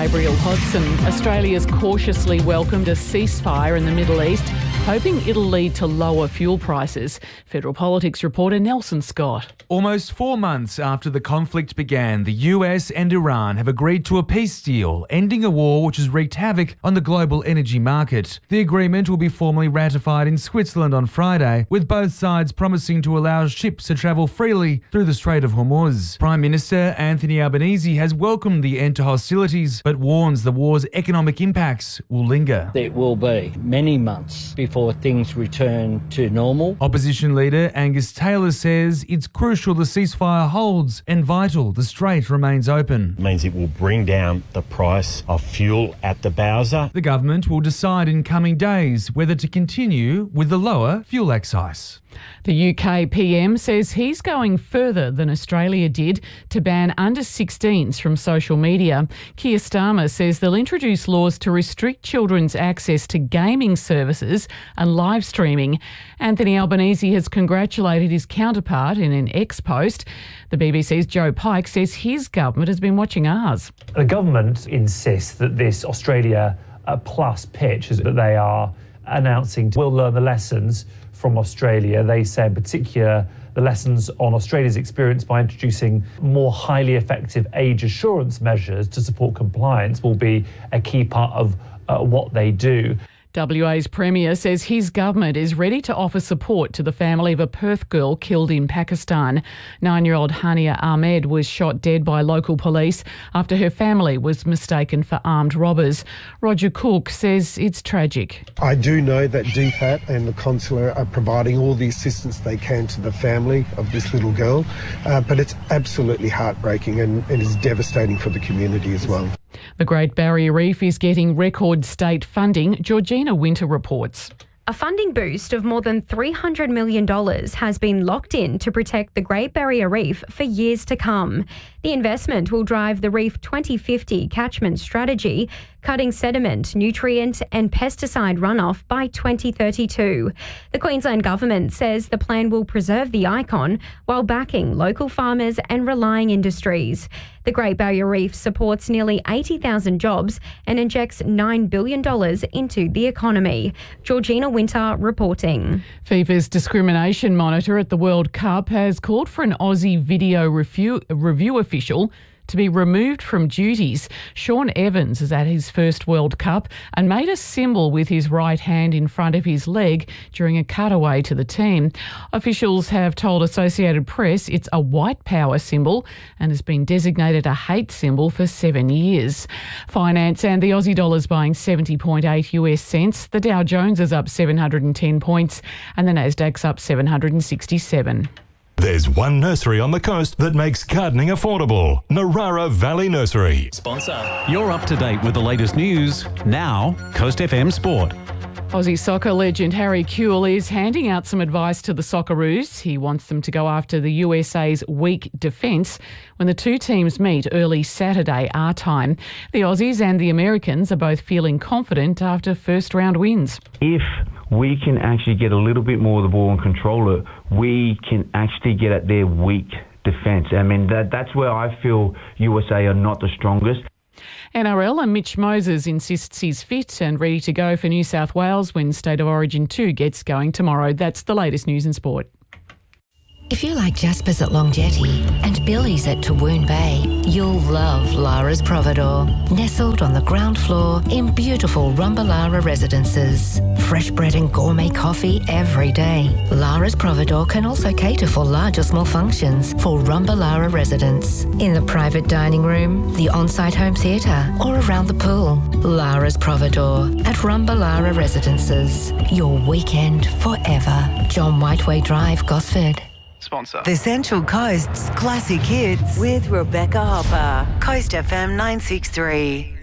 Gabriel Hodson. Australia's cautiously welcomed a ceasefire in the Middle East, hoping it'll lead to lower fuel prices. Federal Politics reporter Nelson Scott. Almost 4 months after the conflict began, the US and Iran have agreed to a peace deal, ending a war which has wreaked havoc on the global energy market. The agreement will be formally ratified in Switzerland on Friday, with both sides promising to allow ships to travel freely through the Strait of Hormuz. Prime Minister Anthony Albanese has welcomed the end to hostilities, but warns the war's economic impacts will linger. It will be many months before things return to normal. Opposition leader Angus Taylor says it's crucial the ceasefire holds and vital the strait remains open. It means it will bring down the price of fuel at the Bowser. The government will decide in coming days whether to continue with the lower fuel excise. The UK PM says he's going further than Australia did to ban under-16s from social media. Keir Starmer says they'll introduce laws to restrict children's access to gaming services and live streaming. Anthony Albanese has congratulated his counterpart in an X-post. The BBC's Joe Pike says his government has been watching ours. The government insists that this Australia Plus pitch that they are announcing will learn the lessons from Australia. They say in particular the lessons on Australia's experience by introducing more highly effective age assurance measures to support compliance will be a key part of what they do. WA's Premier says his government is ready to offer support to the family of a Perth girl killed in Pakistan. 9-year-old Hania Ahmed was shot dead by local police after her family was mistaken for armed robbers. Roger Cook says it's tragic. I do know that DFAT and the consular are providing all the assistance they can to the family of this little girl, but it's absolutely heartbreaking and it is devastating for the community as well. The Great Barrier Reef is getting record state funding. Georgina Winter reports. A funding boost of more than $300 million has been locked in to protect the Great Barrier Reef for years to come. The investment will drive the Reef 2050 catchment strategy, cutting sediment, nutrient and pesticide runoff by 2032. The Queensland Government says the plan will preserve the icon while backing local farmers and relying industries. The Great Barrier Reef supports nearly 80,000 jobs and injects $9 billion into the economy. Georgina Winter reporting. FIFA's discrimination monitor at the World Cup has called for an Aussie video review official to be removed from duties. Sean Evans is at his first World Cup and made a symbol with his right hand in front of his leg during a cutaway to the team. Officials have told Associated Press it's a white power symbol and has been designated a hate symbol for 7 years. Finance and the Aussie dollar's buying 70.8 US cents. The Dow Jones is up 710 points and the Nasdaq's up 767. There's one nursery on the coast that makes gardening affordable. Narara Valley Nursery. Sponsor. You're up to date with the latest news. Now, Coast FM Sport. Aussie soccer legend Harry Kewell is handing out some advice to the Socceroos. He wants them to go after the USA's weak defence when the two teams meet early Saturday our time. The Aussies and the Americans are both feeling confident after first-round wins. If we can actually get a little bit more of the ball and control it, we can actually get at their weak defence. I mean, that's where I feel USA are not the strongest. NRL and Mitch Moses insists he's fit and ready to go for New South Wales when State of Origin 2 gets going tomorrow. That's the latest news in sport. If you like Jasper's at Long Jetty and Billy's at Tawoon Bay, you'll love Lara's Providore. Nestled on the ground floor in beautiful Rumbalara residences. Fresh bread and gourmet coffee every day. Lara's Providore can also cater for large or small functions for Rumbalara residents. In the private dining room, the on-site home theatre or around the pool. Lara's Providore at Rumbalara residences. Your weekend forever. John Whiteway Drive, Gosford. Sponsor. The Central Coast's classic hits with Rebecca Hopper. Coast FM 963.